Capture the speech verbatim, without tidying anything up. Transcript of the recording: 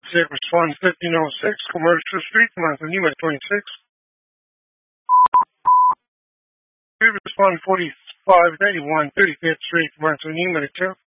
Take respond fifteen oh six, Commercial Street, Martha Nima twenty-six. Respond forty-five ninety-one, thirty-fifth Street, Martha Nima two.